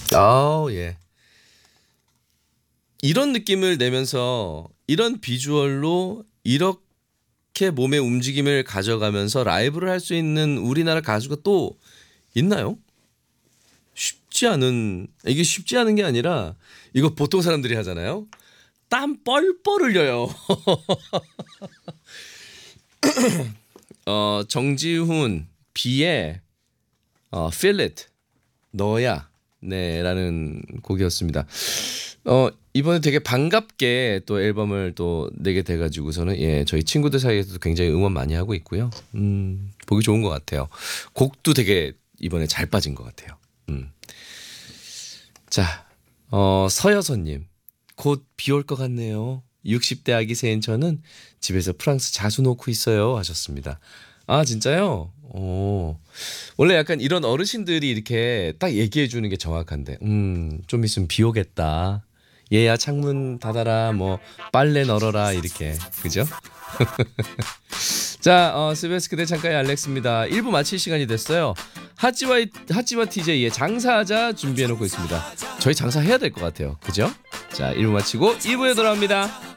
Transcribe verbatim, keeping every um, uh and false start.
아, 예. 이런 느낌을 내면서 이런 비주얼로 이렇게 몸의 움직임을 가져가면서 라이브를 할 수 있는 우리나라 가수가 또 있나요? 쉽지 않은, 이게 쉽지 않은 게 아니라 이거 보통 사람들이 하잖아요. 땀 뻘뻘 흘려요. 어, 정지훈 비의 어, Feel It 너야 네라는 곡이었습니다. 어, 이번에 되게 반갑게 또 앨범을 또 내게 돼가지고서는 예 저희 친구들 사이에서도 굉장히 응원 많이 하고 있고요. 음, 보기 좋은 것 같아요. 곡도 되게 이번에 잘 빠진 것 같아요. 음. 자, 어, 서여선님 곧 비 올 것 같네요. 육십 대 아기 새인 저는 집에서 프랑스 자수 놓고 있어요 하셨습니다. 아 진짜요? 오. 원래 약간 이런 어르신들이 이렇게 딱 얘기해 주는 게 정확한데 음, 좀 있으면 비 오겠다. 얘야 창문 닫아라 뭐 빨래 널어라 이렇게 그죠? 자, 어, 스베스 그대 창가의 알렉스입니다. 일 부 마칠 시간이 됐어요. 하찌와 하찌와 티제이의 장사하자 준비해 놓고 있습니다. 저희 장사해야 될 것 같아요. 그죠? 자, 일 부 마치고 이 부에 돌아옵니다.